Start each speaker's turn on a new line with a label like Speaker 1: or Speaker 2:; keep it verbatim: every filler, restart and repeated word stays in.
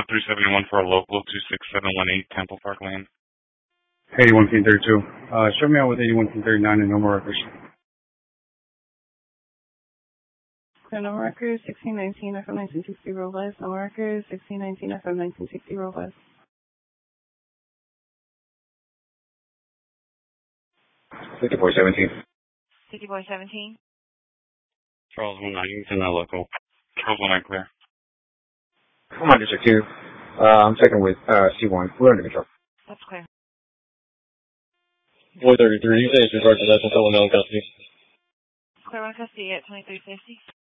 Speaker 1: Delta three seventy-one for a local two six seven one eight Temple Park Lane.
Speaker 2: eighty-one thirty-two. Uh, show me out with eighty-one thirty-nine and no more records.
Speaker 3: No more records, sixteen nineteen F M nineteen sixty Robles. No more records, sixteen nineteen F M nineteen sixty Robles.
Speaker 4: fifty-four seventeen.
Speaker 5: fifty-four seventeen.
Speaker 1: Charles one nine, he's in the local. Charles one nine clear.
Speaker 4: Come on, District two. Uh, I'm checking with uh, C one. We're under control.
Speaker 5: That's clear.
Speaker 6: four thirty-three, you say it's regard to that until we're in custody.
Speaker 5: Clear one custody at twenty-three fifty.